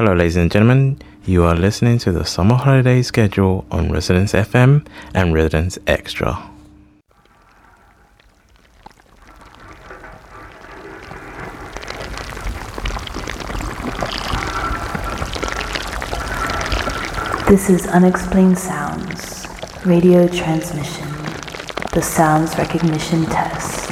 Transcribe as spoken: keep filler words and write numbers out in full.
Hello, ladies and gentlemen. You are listening to the summer holiday schedule on Residence F M and Residence Extra. This is Unexplained Sounds, radio transmission, the sounds recognition test.